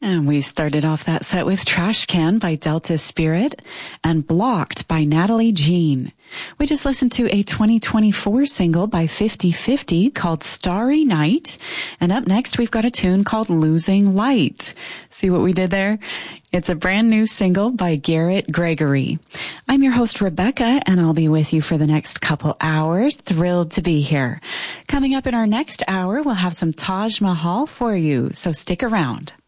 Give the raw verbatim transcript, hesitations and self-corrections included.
And we started off that set with Trash Can by Delta Spirit and Blocked by Natalie Jean. We just listened to a twenty twenty-four single by fifty fifty called Starry Night. And up next, we've got a tune called Losing Light. See what we did there? It's a brand new single by Garrett Gregory. I'm your host, Rebecca, and I'll be with you for the next couple hours. Thrilled to be here. Coming up in our next hour, we'll have some Taj Mahal for you, so stick around.